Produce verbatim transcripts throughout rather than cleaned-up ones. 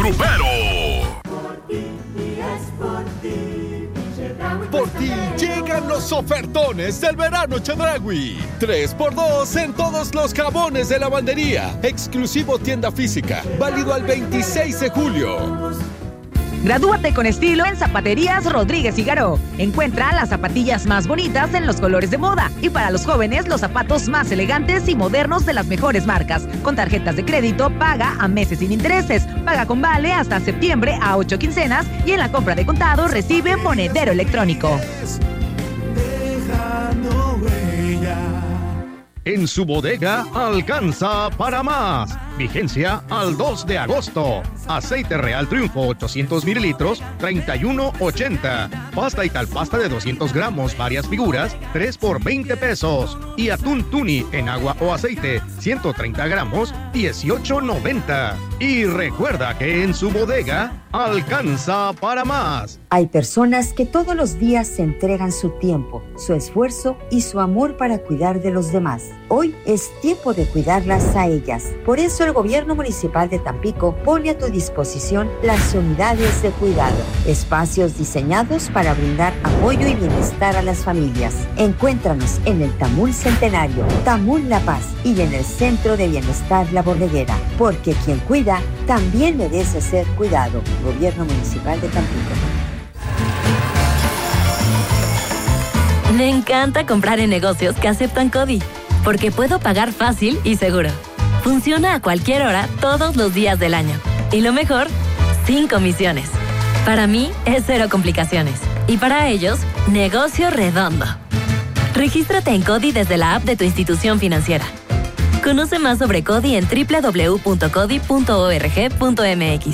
Grupero. Por ti llegan los ofertones del verano Chedraui. tres por dos en todos los jabones de lavandería. Exclusivo tienda física. Válido al veintiséis de julio. Gradúate con estilo en Zapaterías Rodríguez y Garó. Encuentra las zapatillas más bonitas en los colores de moda. Y para los jóvenes, los zapatos más elegantes y modernos de las mejores marcas. Con tarjetas de crédito, paga a meses sin intereses. Paga con vale hasta septiembre a ocho quincenas. Y en la compra de contado, recibe monedero electrónico. En su bodega alcanza para más. Vigencia al dos de agosto. Aceite Real Triunfo ochocientos mililitros, treinta y uno ochenta. Pasta Italpasta de doscientos gramos, varias figuras, tres por veinte pesos. Y atún tuni en agua o aceite, ciento treinta gramos, dieciocho noventa. Y recuerda que en su bodega alcanza para más. Hay personas que todos los días se entregan su tiempo, su esfuerzo y su amor para cuidar de los demás. Hoy es tiempo de cuidarlas a ellas. Por eso el Gobierno Municipal de Tampico pone a tu disposición las unidades de cuidado, espacios diseñados para brindar apoyo y bienestar a las familias. Encuéntranos en el Tamul Centenario, Tamul La Paz y en el Centro de Bienestar La Borreguera, porque quien cuida también merece ser cuidado. Gobierno Municipal de Tampico. Me encanta comprar en negocios que aceptan CODI, porque puedo pagar fácil y seguro. Funciona a cualquier hora, todos los días del año. Y lo mejor, sin comisiones. Para mí, es cero complicaciones. Y para ellos, negocio redondo. Regístrate en CODI desde la app de tu institución financiera. Conoce más sobre CODI en doble u doble u doble u punto codi punto org punto m x.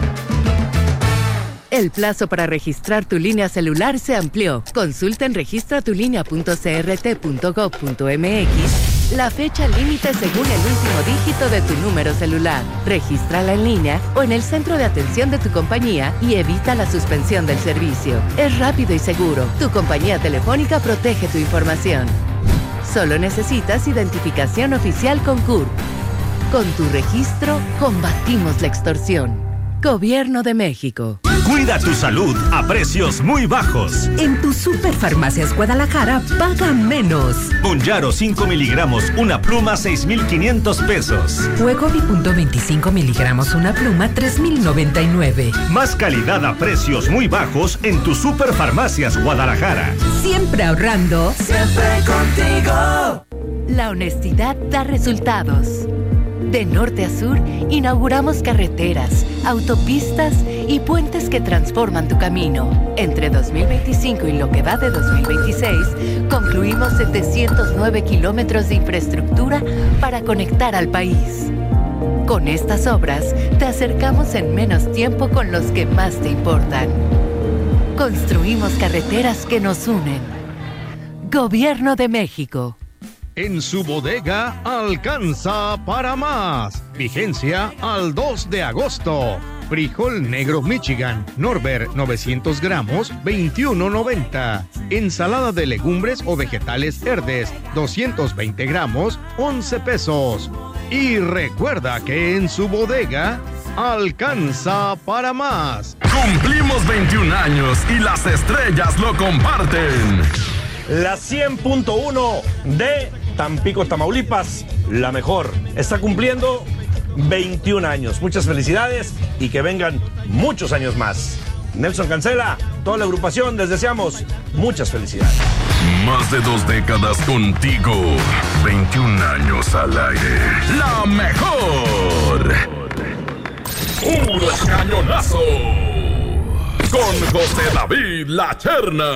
El plazo para registrar tu línea celular se amplió. Consulta en registra tu línea punto c r t punto gov punto m x la fecha límite según el último dígito de tu número celular. Regístrala en línea o en el centro de atención de tu compañía y evita la suspensión del servicio. Es rápido y seguro. Tu compañía telefónica protege tu información. Solo necesitas identificación oficial con C U R P. Con tu registro, combatimos la extorsión. Gobierno de México. Cuida tu salud a precios muy bajos. En tu Superfarmacias Guadalajara, paga menos. Bunjaro cinco miligramos, una pluma, seis mil quinientos pesos. Wegovy punto veinticinco miligramos, una pluma, tres mil noventa y nueve. Más calidad a precios muy bajos en tu Superfarmacias Guadalajara. Siempre ahorrando. Siempre contigo. La honestidad da resultados. De norte a sur, inauguramos carreteras, autopistas y puentes que transforman tu camino. Entre dos mil veinticinco y lo que va de dos mil veintiséis, concluimos setecientos nueve kilómetros de infraestructura para conectar al país. Con estas obras, te acercamos en menos tiempo con los que más te importan. Construimos carreteras que nos unen. Gobierno de México. En su bodega alcanza para más. Vigencia al dos de agosto. Frijol negro Michigan, Norbert novecientos gramos, veintiuno noventa. Ensalada de legumbres o vegetales verdes, doscientos veinte gramos, once pesos. Y recuerda que en su bodega alcanza para más. Cumplimos veintiún años y las estrellas lo comparten. La cien punto uno de Tampico, Tamaulipas, la mejor, está cumpliendo veintiún años. Muchas felicidades y que vengan muchos años más. Nelson Cancela, toda la agrupación, les deseamos muchas felicidades. Más de dos décadas contigo. veintiún años al aire. La mejor. Puro cañonazo. Con José David La Cherna.